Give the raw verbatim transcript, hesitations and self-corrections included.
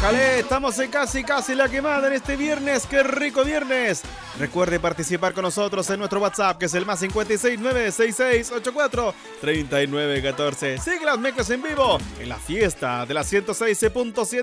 Bájale, estamos en casi casi la quemada en este viernes. ¡Qué rico viernes! Recuerde participar con nosotros en nuestro WhatsApp, que es el más cinco seis nueve seis seis ocho cuatro tres nueve uno cuatro. Sigue las mezclas en vivo en la fiesta de la ciento seis punto siete.